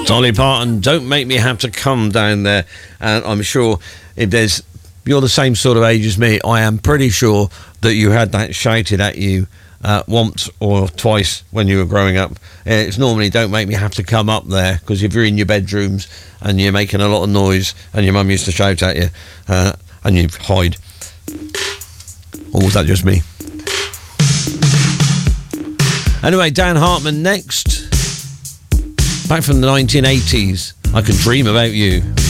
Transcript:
Dolly Parton, Don't Make Me Have to Come Down There. And I'm sure if you're the same sort of age as me, I am pretty sure that you had that shouted at you once or twice when you were growing up. It's normally Don't Make Me Have to Come Up There, because if you're in your bedrooms and you're making a lot of noise and your mum used to shout at you and you hide. Or was that just me? Anyway, Dan Hartman next. Back from the 1980s, I Can Dream About You.